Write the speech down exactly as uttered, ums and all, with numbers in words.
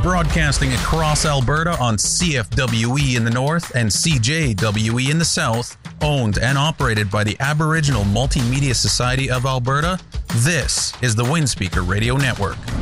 Broadcasting across Alberta on C F W E in the north and C J W E in the south, owned and operated by the Aboriginal Multimedia Society of Alberta, this is the Windspeaker Radio Network.